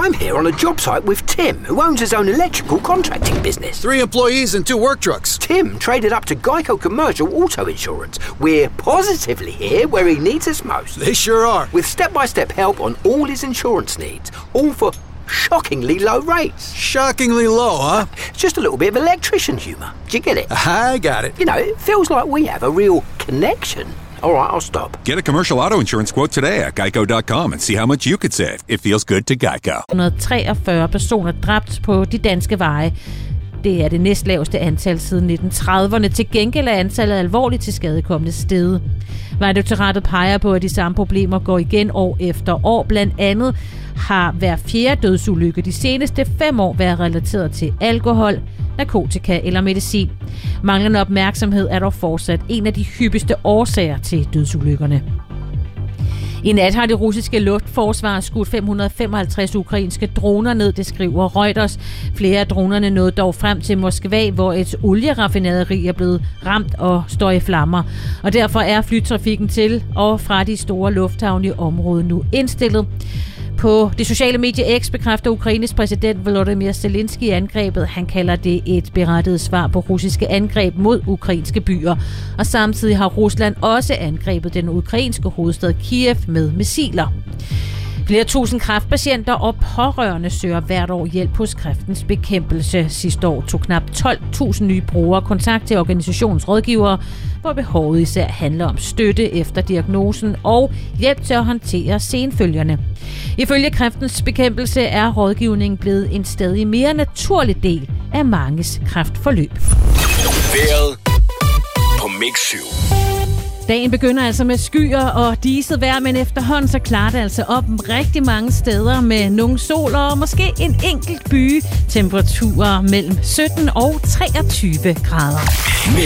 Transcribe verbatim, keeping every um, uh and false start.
I'm here on a job site with Tim, who owns his own electrical contracting business. Three employees and two work trucks. Tim traded up to Geico Commercial Auto Insurance. We're positively here where he needs us most. They sure are. With step-by-step help on all his insurance needs, all for shockingly low rates. Shockingly low, huh? Just a little bit of electrician humour. Do you get it? I got it. You know, it feels like we have a real connection. All right, I'll stop. Get a commercial auto insurance quote today at geico dot com and see how much you could save. It feels good to Geico. et hundrede og treogfyrre personer dræbt på de danske veje. Det er det næstlaveste antal siden nitten trediverne. Til gengæld er antallet alvorligt til skadekommende steget. Vejdirektoratet peger på, at de samme problemer går igen år efter år. Blandt andet har hver fjerde dødsulykke de seneste fem år været relateret til alkohol, narkotika eller medicin. Manglende opmærksomhed er dog fortsat en af de hyppigste årsager til dødsulykkerne. I nat har det russiske luftforsvar skudt fem hundrede og femoghalvtreds ukrainske droner ned, det skriver Reuters. Flere af dronerne nåede dog frem til Moskva, hvor et olieraffinaderi er blevet ramt og står i flammer. Og derfor er flytrafikken til og fra de store lufthavne i området nu indstillet. På det sociale medie X bekræfter Ukraines præsident Volodymyr Zelensky angrebet. Han kalder det et berettiget svar på russiske angreb mod ukrainske byer. Og samtidig har Rusland også angrebet den ukrainske hovedstad Kiev med missiler. Flere tusind kræftpatienter og pårørende søger hvert år hjælp hos Kræftens Bekæmpelse. Sidste år tog knap tolv tusind nye brugere kontakt til organisationens rådgivere, hvor behovet især handler om støtte efter diagnosen og hjælp til at håndtere senfølgerne. Ifølge Kræftens Bekæmpelse er rådgivningen blevet en stadig mere naturlig del af manges kræftforløb. Vejret på Mix syv. Dagen begynder altså med skyer og diset vejr, men efterhånden så klarer det altså op rigtig mange steder med nogle sol og måske en enkelt by. Temperaturer mellem sytten og treogtyve grader.